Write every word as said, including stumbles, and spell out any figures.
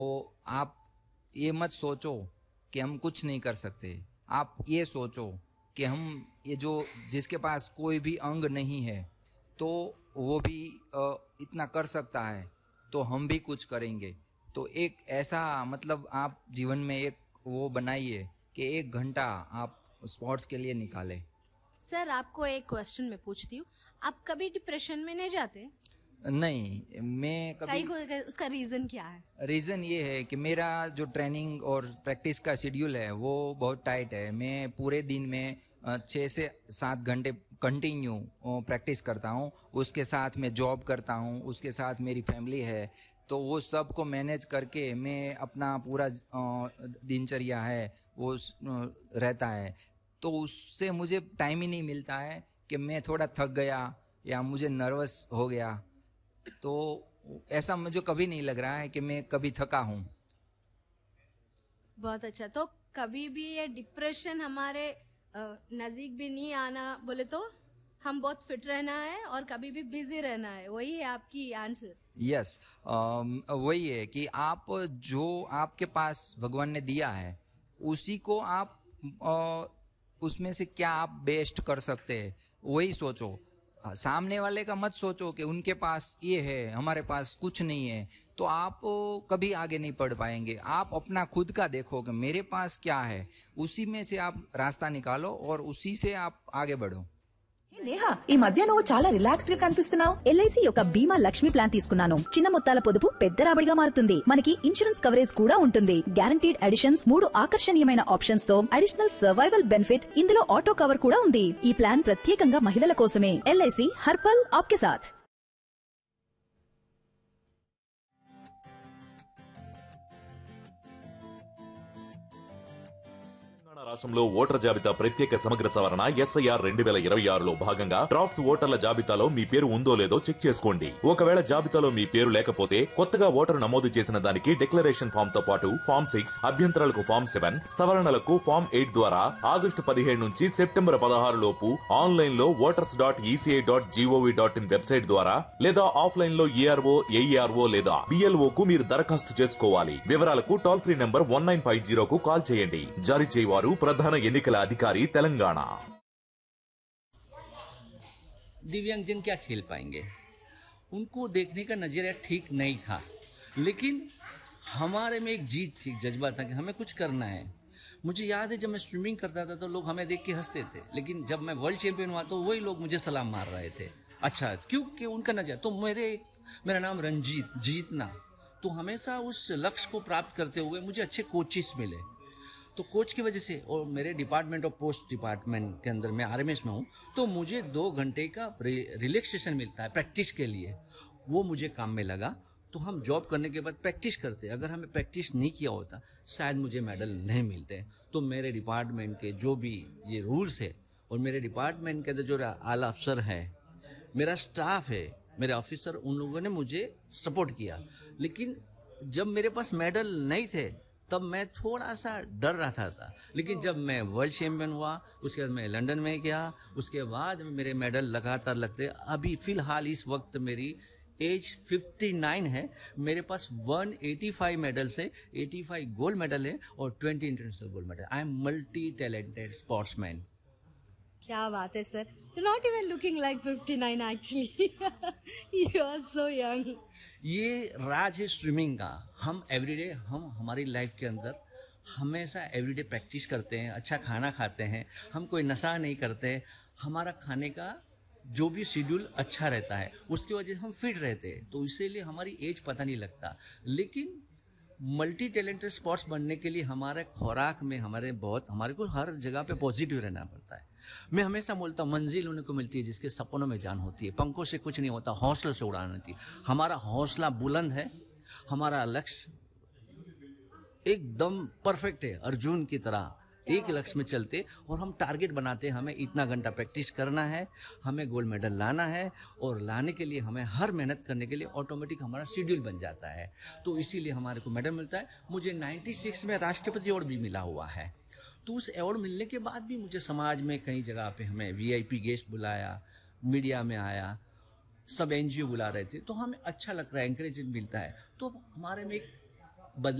तो आप ये मत सोचो कि हम कुछ नहीं कर सकते। आप ये सोचो कि हम ये जो जिसके पास कोई भी अंग नहीं है तो वो भी अ, इतना कर सकता है, तो हम भी कुछ करेंगे। तो एक ऐसा मतलब आप जीवन में एक वो बनाइए कि एक घंटा आप स्पोर्ट्स के लिए निकालें। सर आपको एक क्वेश्चन मैं पूछती हूँ, आप कभी डिप्रेशन में नहीं जाते? नहीं, मैं कहीं कभी को उसका रीजन क्या है? रीज़न ये है कि मेरा जो ट्रेनिंग और प्रैक्टिस का शेड्यूल है वो बहुत टाइट है। मैं पूरे दिन में अ, छः से सात घंटे कंटिन्यू प्रैक्टिस करता हूँ। उसके साथ मैं जॉब करता हूँ, उसके साथ मेरी फैमिली है। तो वो सब को मैनेज करके मैं अपना पूरा अ, दिनचर्या है वो स- अ, रहता है। तो उससे मुझे टाइम ही नहीं मिलता है कि मैं थोड़ा थक गया या मुझे नर्वस हो गया। तो ऐसा मुझे कभी नहीं लग रहा है कि मैं कभी थका हूँ। बहुत अच्छा। तो कभी भी ये डिप्रेशन हमारे अ, नज़दीक भी नहीं आना बोले तो हम बहुत फिट रहना है और कभी भी बिजी रहना है, वही है आपकी आंसर? यस, वही है कि आप जो आपके पास भगवान ने दिया है उसी को आप अ, उसमें से क्या आप बेस्ट कर सकते हैं वही सोचो। हाँ, सामने वाले का मत सोचो कि उनके पास ये है हमारे पास कुछ नहीं है, तो आप अ, कभी आगे नहीं बढ़ पाएंगे। आप अपना खुद का देखो कि मेरे पास क्या है, उसी में से आप रास्ता निकालो और उसी से आप आगे बढ़ो। నేహా ఈ మధ్య నువ్వు చాలా రిలాక్స్డ్ గా కనిపిస్తున్నావు. ఎల్ఐసి యొక్క బీమా లక్ష్మి ప్లాన్ తీసుకున్నాను. చిన్న మొత్తాల పొదుపు పెద్ద రాబడిగా మారుతుంది. మనకి ఇన్సూరెన్స్ కవరేజ్ కూడా ఉంటుంది. గ్యారంటీడ్ అడిషన్స్, మూడు ఆకర్షణీయమైన ఆప్షన్స్ తో అడిషనల్ సర్వైవల్ బెనిఫిట్, ఇందులో ఆటో కవర్ కూడా ఉంది. ఈ ప్లాన్ ప్రత్యేకంగా మహిళల కోసమే. ఎల్ఐసి హర్పల్ ఆప్కే సాథ్. తెలంగాణ రాష్ట్రంలో ఓటర్ జాబితా ప్రత్యేక సమగ్ర సవరణ ఎస్ఐఆర్ రెండు వేల ఇరవై ఆరులో భాగంగా డ్రాఫ్ట్స్ ఓటర్ల జాబితాలో మీ పేరు ఉందో లేదో చెక్ చేసుకోండి. ఒకవేళ జాబితాలో మీ పేరు లేకపోతే కొత్తగా ఓటరు నమోదు చేసిన దానికి డిక్లరేషన్ ఫామ్ తో పాటు ఫామ్ సిక్స్, అభ్యంతరాలకు ఫామ్ సెవెన్, సవరణలకు ఫామ్ ఎయిట్ ద్వారా ఆగస్టు పదిహేడు నుంచి సెప్టెంబర్ పదహారు లోపు ఆన్లైన్ లో voters dot ECI dot GOV dot in website ద్వారా లేదా ఆఫ్లైన్ లో ఏఆర్ఓ, ఏఈఆర్ఓ లేదా బిఎల్ఓ కు మీరు దరఖాస్తు చేసుకోవాలి. వివరాలకు toll free number one nine five జీరోకు call చేయండి. జారీ చేయవారు ప్రధాన ఎన్నికల అధికారి తెలంగాణ. दिव्यांगजन क्या खेल पाएंगे, उनको देखने का नजरिया ठीक नहीं था, लेकिन हमारे में एक जीत थी, जज्बा था कि हमें कुछ करना है। मुझे याद है जब मैं स्विमिंग करता था तो लोग हमें देख के हंसते थे, लेकिन जब मैं वर्ल्ड चैंपियन हुआ तो वही लोग मुझे सलाम मार रहे थे। अच्छा, क्योंकि उनका नजरिया तो मेरे मेरा नाम रंजीत, जीतना। तो हमेशा उस लक्ष्य को प्राप्त करते हुए मुझे अच्छे कोचिस मिले। तो कोच की वजह से और मेरे डिपार्टमेंट ऑफ पोस्ट डिपार्टमेंट के अंदर मैं आरएमएस में हूँ, तो मुझे दो घंटे का रिलैक्सेशन मिलता है प्रैक्टिस के लिए। वो मुझे काम में लगा। तो हम जॉब करने के बाद प्रैक्टिस करते, अगर हमें प्रैक्टिस नहीं किया होता शायद मुझे मेडल नहीं मिलते। तो मेरे डिपार्टमेंट के जो भी ये रूल्स है और मेरे डिपार्टमेंट के अंदर जो आला अफसर है, मेरा स्टाफ है, मेरे ऑफिसर, उन लोगों ने मुझे सपोर्ट किया। लेकिन जब मेरे पास मेडल नहीं थे तब मैं थोड़ा सा डर रहा था, लेकिन जब मैं वर्ल्ड चैंपियन हुआ उसके बाद मैं लंदन में गया, उसके बाद मेरे मेडल लगातार लगते। अभी फ़िलहाल इस वक्त मेरी एज उनसठ है, मेरे पास एक सौ पचासी मेडल्स है, पचासी गोल्ड मेडल है और बीस international gold medal. I am multi talented sportsman. क्या बात है sir, you not even looking like fifty nine actually, you are so young. ये राज है स्विमिंग का। हम एवरीडे हम हमारी लाइफ के अंदर हमेशा एवरीडे प्रैक्टिस करते हैं, अच्छा खाना खाते हैं, हम कोई नशा नहीं करते। हमारा खाने का जो भी शेड्यूल अच्छा रहता है उसकी वजह से हम फिट रहते हैं, तो इसीलिए हमारी एज पता नहीं लगता। लेकिन मल्टी टैलेंटेड स्पोर्ट्स बनने के लिए हमारे खुराक में हमारे बहुत हमारे को हर जगह पे पॉजिटिव रहना पड़ता है। मैं हमेशा बोलता हूँ मंजिल उन्हीं को मिलती है जिसके सपनों में जान होती है, पंखों से कुछ नहीं होता, हौसलों से उड़ान होती है। हमारा हौसला बुलंद है, हमारा लक्ष्य एकदम परफेक्ट है, अर्जुन की तरह एक लक्ष्य में चलते और हम टारगेट बनाते हैं, हमें इतना घंटा प्रैक्टिस करना है, हमें गोल्ड मेडल लाना है, और लाने के लिए हमें हर मेहनत करने के लिए ऑटोमेटिक हमारा शेड्यूल बन जाता है। तो इसीलिए हमारे को मेडल मिलता है। मुझे छियानवे में राष्ट्रपति अवार्ड भी मिला हुआ है। तो उस अवार्ड मिलने के बाद भी मुझे समाज में कई जगह पे हमें वीआईपी गेस्ट बुलाया, मीडिया में आया, सब एनजीओ बुला रहे थे, तो हमें अच्छा लग रहा है, एंकरेजमेंट मिलता है। तो हमारे में एक